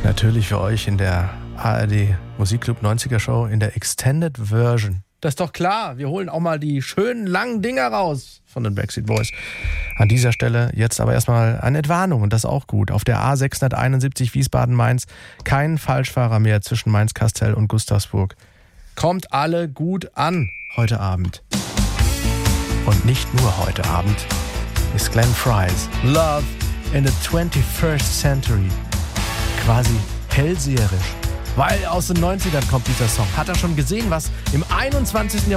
Natürlich für euch in der ARD Musikclub 90er Show in der Extended Version. Das ist doch klar, wir holen auch mal die schönen langen Dinger raus von den Backstreet Boys. An dieser Stelle jetzt aber erstmal eine Entwarnung und das auch gut. Auf der A671 Wiesbaden-Mainz kein Falschfahrer mehr zwischen Mainz-Kastell und Gustavsburg. Kommt alle gut an heute Abend. Und nicht nur heute Abend ist Glenn Frys Love in the 21st Century quasi hellseherisch. Weil aus den 90ern kommt dieser Song. Hat er schon gesehen, was im 21. Jahrhundert